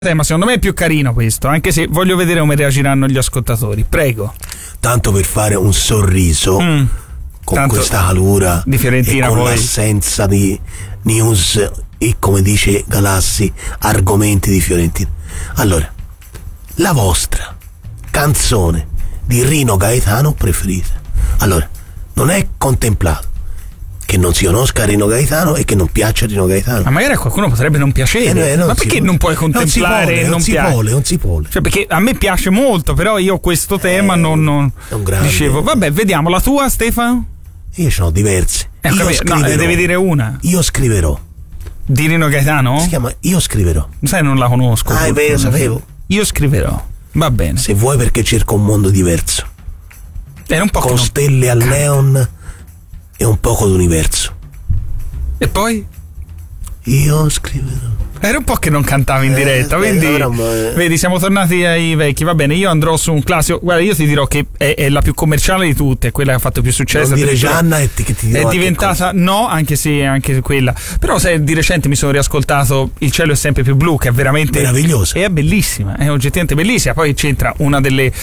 Ma secondo me è più carino questo, anche se voglio vedere come reagiranno gli ascoltatori. Prego. Tanto per fare un sorriso con tanto questa calura di Fiorentina, e con poi l'assenza di news e, come dice Galassi, argomenti di Fiorentina. Allora, la vostra canzone di Rino Gaetano preferita. Allora, non è contemplato che non si conosca Rino Gaetano e che non piaccia Rino Gaetano. Ma magari a qualcuno potrebbe non piacere. Ma perché non puoi contemplare? Non si vuole. Cioè, perché a me piace molto, però io questo tema non dicevo. Vabbè, vediamo la tua, Stefano. Io ce n'ho diverse. Devi dire una. Io scriverò. Di Rino Gaetano? Si chiama Io scriverò. Sai, non la conosco. Ah, è vero, sapevo. Io scriverò. Va bene. Se vuoi, perché cerco un mondo diverso. Era un po' con stelle al neon e un poco d'universo. E poi? Io scriverò. Era un po' che non cantavi in diretta, quindi vedi, siamo tornati ai vecchi. Va bene, io andrò su un classico. Guarda, io ti dirò che è la più commerciale di tutte, è quella che ha fatto più successo. Non dire Gianna che ti dirò. È diventata, no, anche quella. Però se di recente mi sono riascoltato Il cielo è sempre più blu, che è veramente meravigliosa. È bellissima, è oggettivamente bellissima. Poi c'entra una delle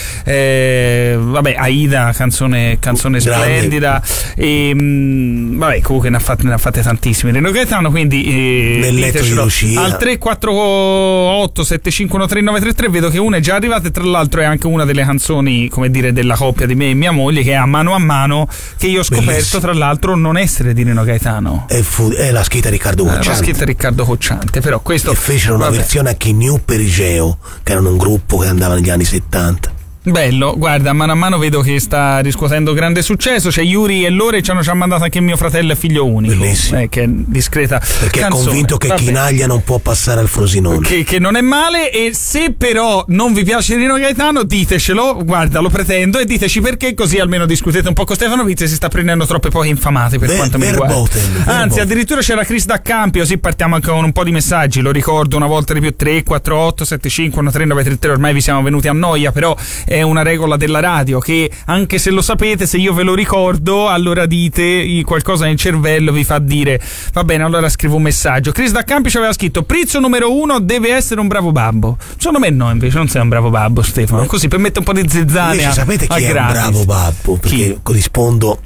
Aida, canzone splendida. E vabbè, comunque ne ha fatte tantissime. Rino Gaetano, quindi Nel letto di Lucia. Al 348 7513933 vedo che una è già arrivata, e tra l'altro è anche una delle canzoni, come dire, della coppia di me e mia moglie, che è A mano, che io ho scoperto bellissimo, tra l'altro non essere di Rino Gaetano. È la scritta Riccardo Cocciante. La scritta Riccardo Cocciante, però questo. E fecero una versione anche New Perigeo, che erano un gruppo che andava negli anni 70. Bello, guarda, a mano vedo che sta riscuotendo grande successo. C'è Yuri e Lore, ci hanno mandato anche mio fratello e figlio unico. Bellissimo. Che è discreta. Perché canzone. È convinto che Chinaglia non può passare al Frosinone. Che non è male, e se però non vi piace Rino Gaetano, ditecelo, guarda, lo pretendo, e diteci perché, così almeno discutete un po' con Stefano Pizzi. Si sta prendendo troppe poche infamate per quanto mi riguarda. Anzi, addirittura c'era Chris D'Accampio, sì, partiamo anche con un po' di messaggi, lo ricordo una volta di più: 348 7513933. Ormai vi siamo venuti a noia, però è una regola della radio che, anche se lo sapete, se io ve lo ricordo, allora dite, qualcosa nel cervello vi fa dire va bene, allora scrivo un messaggio. Chris D'Accampio ci aveva scritto: Prizzo numero 1 deve essere un bravo babbo. Secondo me no, invece non sei un bravo babbo, Stefano, così per mettere un po' di zizzania. Sapete chi è gratis. Un bravo babbo? Perché rispondo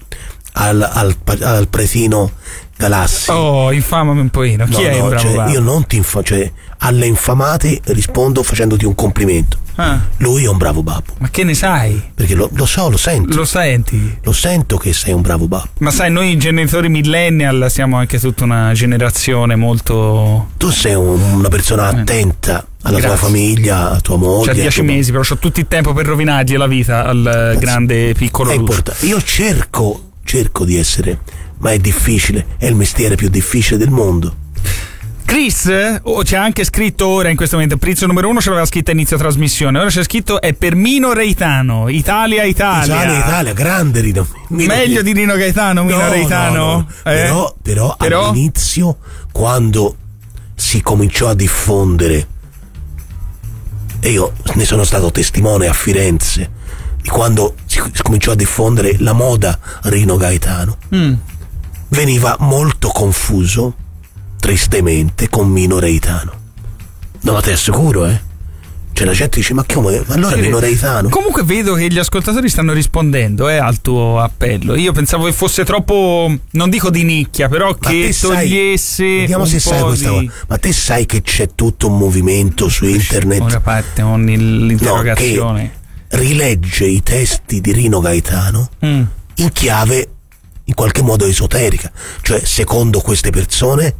al pretino Galassi. Oh, infamami un pochino. Chi è un bravo babbo? Io non ti alle infamate rispondo facendoti un complimento. Lui è un bravo babbo. Ma che ne sai? Perché lo so, lo sento. Lo senti? Lo sento che sei un bravo babbo. Ma sai, noi genitori millennial siamo anche tutta una generazione molto. Tu sei una persona attenta alla tua famiglia, a tua moglie. C'ha 10 mesi, però c'ho tutto il tempo per rovinargli la vita al grande piccolo. È importante. Io cerco di essere, ma è difficile, è il mestiere più difficile del mondo. Chris c'è anche scritto ora in questo momento, Prizzo numero 1 ce l'aveva scritto a inizio trasmissione, ora c'è scritto è per Mino Reitano, Italia, grande Rino. Meglio di Rino Gaetano, Mino Reitano. No. Però all'inizio, quando si cominciò a diffondere, e io ne sono stato testimone a Firenze, di quando si cominciò a diffondere la moda Rino Gaetano, veniva molto confuso, tristemente, con Mino Reitano. No, ma te assicuro, Cioè la gente dice: ma come? Ma allora Mino Reitano? Comunque vedo che gli ascoltatori stanno rispondendo al tuo appello. Io pensavo che fosse troppo, non dico di nicchia, però che togliesse. Vediamo se sai questa cosa. Ma te sai che c'è tutto un movimento su internet. Ora parte con l'interrogazione. Che rilegge i testi di Rino Gaetano in chiave in qualche modo esoterica. Cioè, secondo queste persone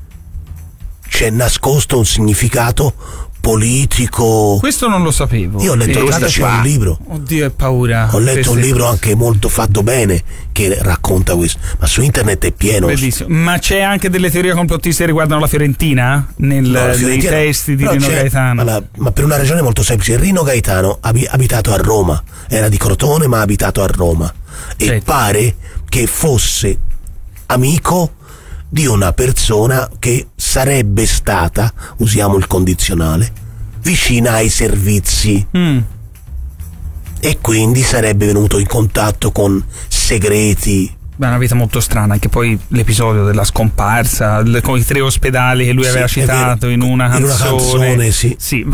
c'è nascosto un significato politico. Questo non lo sapevo. Io ho letto un libro. Oddio, è paura. Ho letto un libro anche molto fatto bene che racconta questo, ma su internet è pieno. Bellissimo. Ma c'è anche delle teorie complottiste che riguardano la Fiorentina nei testi di Rino Gaetano. Ma per una ragione molto semplice: Rino Gaetano abitato a Roma, era di Crotone ma abitato a Roma, e pare che fosse amico di una persona che sarebbe stata, usiamo il condizionale, vicina ai servizi, e quindi sarebbe venuto in contatto con segreti È una vita molto strana, anche poi l'episodio della scomparsa con i 3 ospedali che lui aveva citato in una canzone, sì. Sì,